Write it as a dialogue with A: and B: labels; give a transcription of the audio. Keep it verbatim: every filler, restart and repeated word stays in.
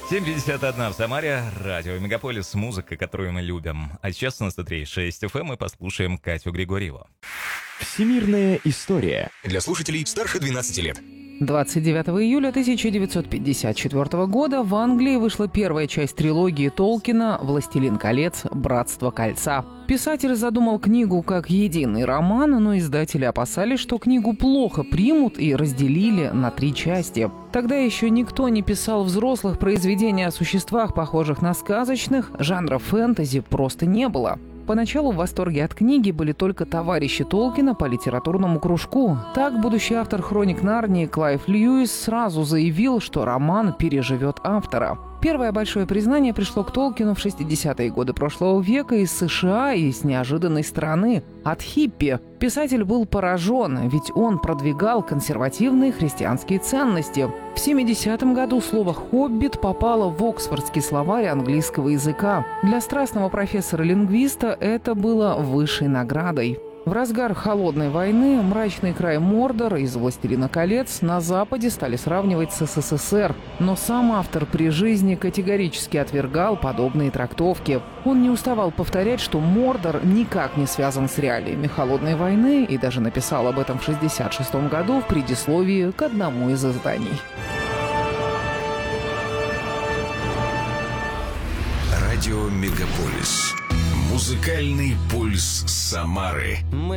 A: семь пятьдесят один в Самаре, радио Мегаполис, музыка, которую мы любим. А сейчас на сто три и шесть эф эм мы послушаем Катю Григорьеву.
B: Всемирная история.
C: Для слушателей старше двенадцати лет.
D: двадцать девятого июля тысяча девятьсот пятьдесят четвёртого года в Англии вышла первая часть трилогии Толкина «Властелин колец. Братство кольца». Писатель задумал книгу как единый роман, но издатели опасались, что книгу плохо примут и разделили на три части. Тогда еще никто не писал взрослых произведений о существах, похожих на сказочных, жанра фэнтези просто не было. Поначалу в восторге от книги были только товарищи Толкина по литературному кружку. Так, будущий автор «Хроник Нарнии» Клайв Льюис сразу заявил, что роман переживет автора. Первое большое признание пришло к Толкину в шестидесятые годы прошлого века из США и с неожиданной стороны – от хиппи. Писатель был поражен, ведь он продвигал консервативные христианские ценности. В семидесятом году слово «хоббит» попало в Оксфордский словарь английского языка. Для страстного профессора-лингвиста это было высшей наградой. В разгар холодной войны мрачный край Мордор из «Властелина колец» на Западе стали сравнивать с эс эс эс эр, но сам автор при жизни категорически отвергал подобные трактовки. Он не уставал повторять, что Мордор никак не связан с реалиями холодной войны, и даже написал об этом в шестьдесят шестом году в предисловии к одному из изданий.
C: Радио Мегаполис. Музыкальный пульс Самары.